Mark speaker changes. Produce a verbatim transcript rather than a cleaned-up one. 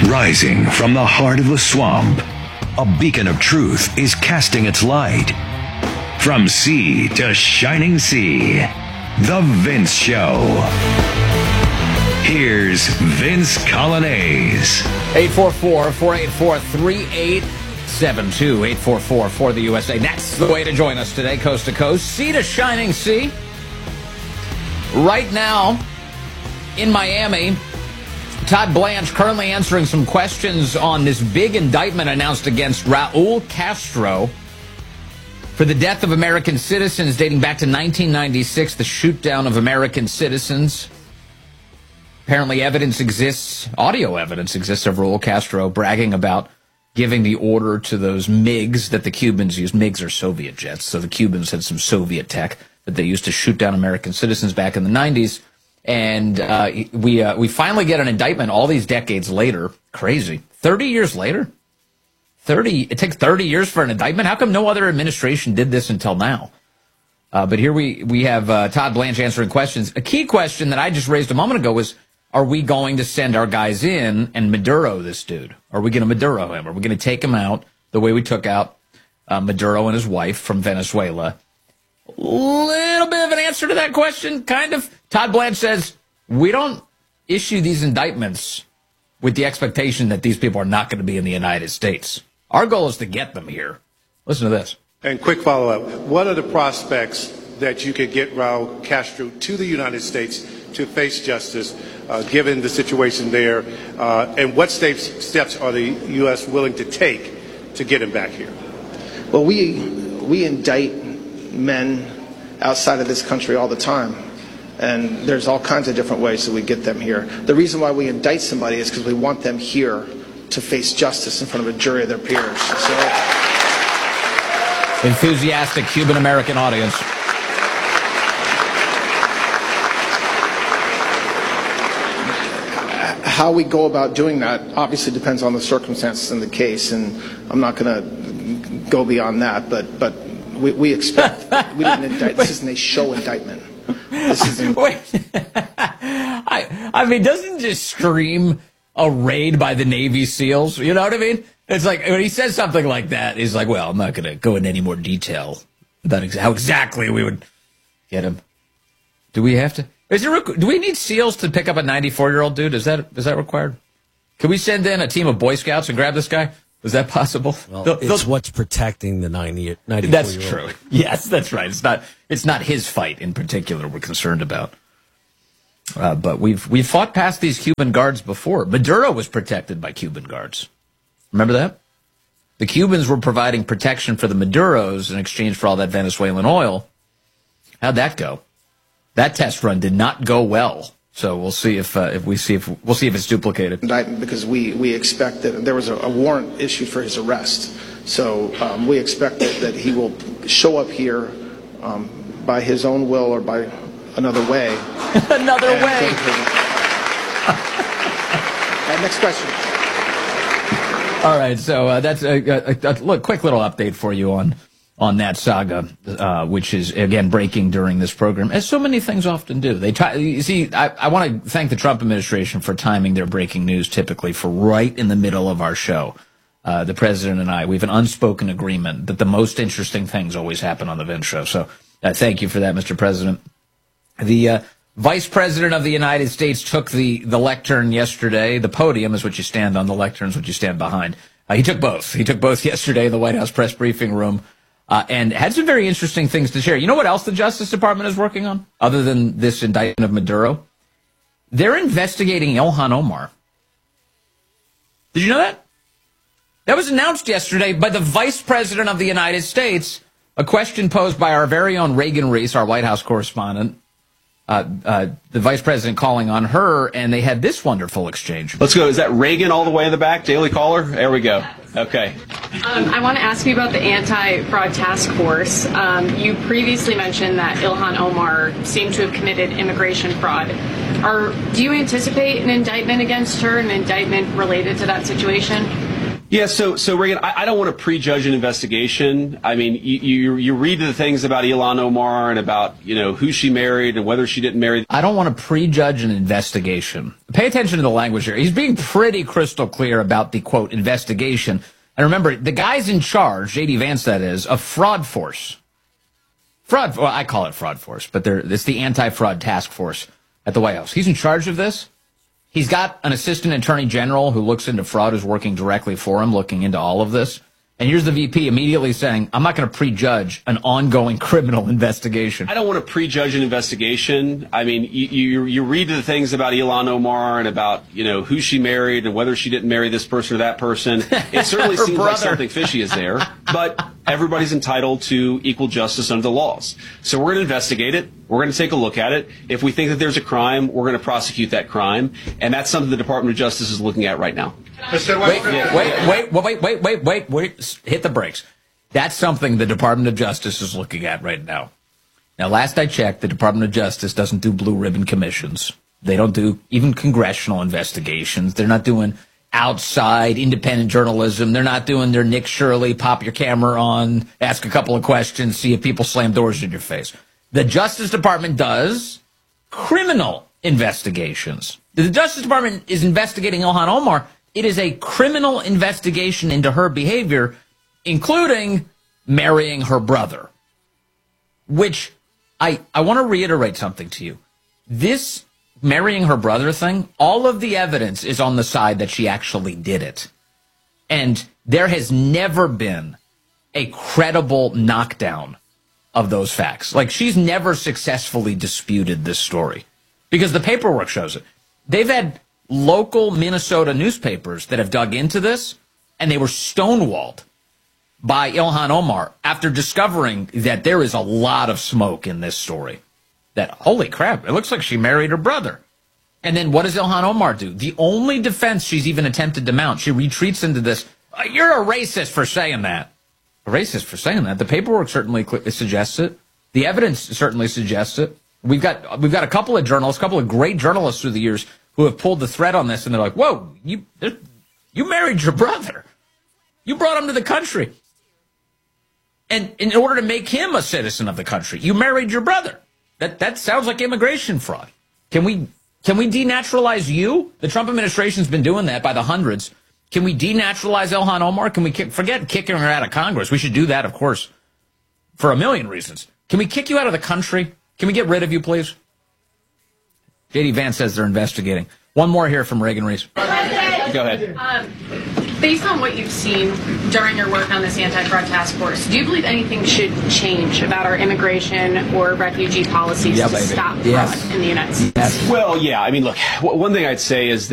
Speaker 1: Rising from the heart of the swamp, a beacon of truth is casting its light. From sea to shining sea, The Vince Show. Here's Vince Coglianese.
Speaker 2: eight four four, four eight four, three eight seven two, eight four four for the U S A. That's the way to join us today, coast to coast, sea to shining sea. Right now, in Miami, Todd Blanche currently answering some questions on this big indictment announced against Raul Castro for the death of American citizens dating back to nineteen ninety-six, the shoot down of American citizens. Apparently evidence exists, audio evidence exists of Raul Castro bragging about giving the order to those MiGs that the Cubans used. MiGs are Soviet jets, so the Cubans had some Soviet tech that they used to shoot down American citizens back in the nineties. And uh, we uh, we finally get an indictment all these decades later. Crazy. thirty years later? thirty It takes thirty years for an indictment? How come no other administration did this until now? Uh, but here we, we have uh, Todd Blanche answering questions. A key question that I just raised a moment ago was, are we going to send our guys in and Maduro this dude? Are we going to Maduro him? Are we going to take him out the way we took out uh, Maduro and his wife from Venezuela? Little bit of an answer to that question, kind of. Todd Blanche says, we don't issue these indictments with the expectation that these people are not going to be in the United States. Our goal is to get them here. Listen to this.
Speaker 3: And quick follow-up. What are the prospects that you could get Raul Castro to the United States to face justice, uh, given the situation there? Uh, and what steps, steps are the U S willing to take to get him back here?
Speaker 4: Well, we, we indict men outside of this country all the time. And there's all kinds of different ways that we get them here. The reason why we indict somebody is because we want them here to face justice in front of a jury of their peers. So,
Speaker 2: enthusiastic Cuban-American audience.
Speaker 4: How we go about doing that obviously depends on the circumstances in the case, and I'm not going to go beyond that, but, but we, we expect, we didn't indict, this isn't a show indictment. This isn't.
Speaker 2: Wait. I, I mean, doesn't it just scream a raid by the Navy SEALs? You know what I mean? It's like when he says something like that, he's like, well, I'm not going to go into any more detail about ex- how exactly we would get him. Do we have to? Is there, do we need SEALs to pick up a ninety-four-year-old dude? Is that is that required? Can we send in a team of Boy Scouts and grab this guy? Is that possible?
Speaker 5: Well,
Speaker 2: they'll,
Speaker 5: it's
Speaker 2: they'll,
Speaker 5: what's protecting the ninety-four-year-old.
Speaker 2: That's true. Yes, that's right. It's not it's not his fight in particular we're concerned about. Uh, but we've we've fought past these Cuban guards before. Maduro was protected by Cuban guards. Remember that? The Cubans were providing protection for the Maduros in exchange for all that Venezuelan oil. How'd that go? That test run did not go well. So we'll see if uh, if we see if we'll see if it's duplicated.
Speaker 4: Indictment because we, we expect that there was a, a warrant issued for his arrest. So um, we expect that, that he will show up here um, by his own will or by another way.
Speaker 2: Another
Speaker 4: and
Speaker 2: way.
Speaker 4: And next question.
Speaker 2: All right. So uh, that's a, a, a look. Quick little update for you on. on that saga, uh, which is, again, breaking during this program, as so many things often do. They try, you see, I, I want to thank the Trump administration for timing their breaking news typically for right in the middle of our show. Uh, the president and I, we have an unspoken agreement that the most interesting things always happen on the Vince Show. So uh, thank you for that, Mister President. The uh, Vice President of the United States took the, the lectern yesterday. The podium is what you stand on. The lectern is what you stand behind. Uh, he took both. He took both yesterday in the White House press briefing room. Uh, and had some very interesting things to share. You know what else the Justice Department is working on, other than this indictment of Maduro? They're investigating Ilhan Omar. Did you know that? That was announced yesterday by the Vice President of the United States, a question posed by our very own Reagan Reese, our White House correspondent. Uh, uh, the Vice President calling on her, and they had this wonderful exchange.
Speaker 6: Let's go. Is that Reagan all the way in the back? Daily Caller? There we go. Okay.
Speaker 7: Um, I want to ask you about the anti-fraud task force. Um, you previously mentioned that Ilhan Omar seemed to have committed immigration fraud. Are, do you anticipate an indictment against her, an indictment related to that situation?
Speaker 6: Yeah, so so Reagan, I, I don't want to prejudge an investigation. I mean, you, you you read the things about Ilhan Omar and about, you know, who she married and whether she didn't marry.
Speaker 2: I don't want to prejudge an investigation. Pay attention to the language here. He's being pretty crystal clear about the, quote, investigation. And remember, the guy's in charge, J D Vance that is, of Fraud Force. Fraud, well, I call it Fraud Force, but it's the Anti-Fraud Task Force at the White House. He's in charge of this. He's got an assistant attorney general who looks into fraud, who's working directly for him, looking into all of this. And here's the V P immediately saying, I'm not going to prejudge an ongoing criminal investigation.
Speaker 6: I don't want to prejudge an investigation. I mean, you, you, you read the things about Ilhan Omar and about, you know, who she married and whether she didn't marry this person or that person. It certainly seems
Speaker 2: brother.
Speaker 6: like something fishy is there. But everybody's entitled to equal justice under the laws. So we're going to investigate it. We're going to take a look at it. If we think that there's a crime, we're going to prosecute that crime. And that's something the Department of Justice is looking at right now.
Speaker 2: Wait, wait, wait, wait, wait, wait, wait, wait, wait, hit the brakes. That's something the Department of Justice is looking at right now. Now, last I checked, the Department of Justice doesn't do blue ribbon commissions. They don't do even congressional investigations. They're not doing outside independent journalism. They're not doing their Nick Shirley, pop your camera on, ask a couple of questions, see if people slam doors in your face. The Justice Department does criminal investigations. The Justice Department is investigating Ilhan Omar. It is a criminal investigation into her behavior, including marrying her brother, which I, I want to reiterate something to you. This marrying her brother thing, all of the evidence is on the side that she actually did it. And there has never been a credible knockdown of those facts. Like, she's never successfully disputed this story because the paperwork shows it. They've had local Minnesota newspapers that have dug into this, and they were stonewalled by Ilhan Omar after discovering that there is a lot of smoke in this story. That, holy crap, it looks like she married her brother. And then what does Ilhan Omar do? The only defense she's even attempted to mount, she retreats into this, oh, you're a racist for saying that. A racist for saying that? The paperwork certainly suggests it. The evidence certainly suggests it. We've got, we've got a couple of journalists, a couple of great journalists through the years who have pulled the thread on this, and they're like, whoa, you you married your brother. You brought him to the country. And in order to make him a citizen of the country, you married your brother. That that sounds like immigration fraud. Can we can we denaturalize you? The Trump administration's been doing that by the hundreds. Can we denaturalize Ilhan Omar? Can we kick, forget kicking her out of Congress? We should do that, of course, for a million reasons. Can we kick you out of the country? Can we get rid of you, please? J D Vance says they're investigating. One more here from Reagan Reese.
Speaker 6: Go ahead.
Speaker 7: Um, based on what you've seen during your work on this anti-fraud task force, do you believe anything should change about our immigration or refugee policies
Speaker 2: yeah,
Speaker 7: to
Speaker 2: baby.
Speaker 7: stop
Speaker 2: yes.
Speaker 7: fraud in the United States?
Speaker 2: Yes.
Speaker 6: Well, yeah. I mean, look, one thing I'd say is that